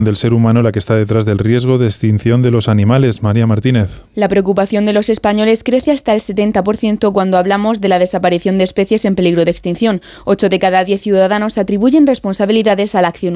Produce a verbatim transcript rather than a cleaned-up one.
del ser humano la que está detrás del riesgo de extinción de los animales. María Martínez. La preocupación de los españoles crece hasta el setenta por ciento cuando hablamos de la desaparición de especies en peligro de extinción. Ocho de cada diez ciudadanos atribuyen responsabilidades a la acción